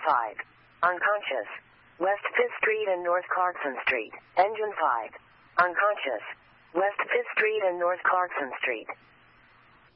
5. Unconscious. West 5th Street and North Clarkson Street. Engine 5. Unconscious. West 5th Street and North Clarkson Street.